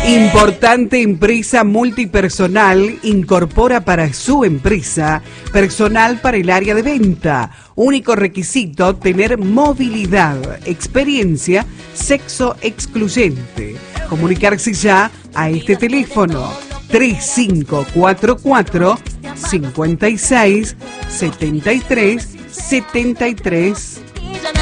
Importante empresa multipersonal incorpora para su empresa personal para el área de venta. Único requisito, tener movilidad, experiencia, sexo excluyente. Comunicarse ya a este teléfono 3544 56 73 73.